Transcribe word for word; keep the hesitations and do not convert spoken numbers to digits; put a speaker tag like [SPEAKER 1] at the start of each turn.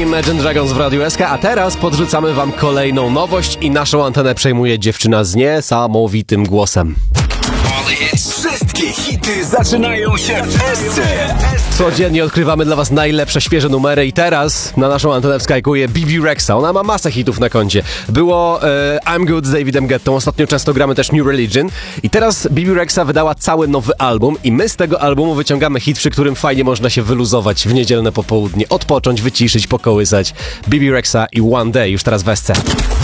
[SPEAKER 1] Imagine Dragons w Radiu S K, a teraz podrzucamy wam kolejną nowość i naszą antenę przejmuje dziewczyna z niesamowitym głosem.
[SPEAKER 2] Wszystkie hity zaczynają się w S C.
[SPEAKER 1] Codziennie odkrywamy dla was najlepsze, świeże numery i teraz na naszą antenę wskakuje Bibi Rexa. Ona ma masę hitów na koncie. Było e, I'm Good z Davidem Guettą, ostatnio często gramy też New Religion i teraz Bibi Rexa wydała cały nowy album i my z tego albumu wyciągamy hit, przy którym fajnie można się wyluzować w niedzielne popołudnie, odpocząć, wyciszyć, pokołysać. Bibi Rexa i One Day już teraz w S C.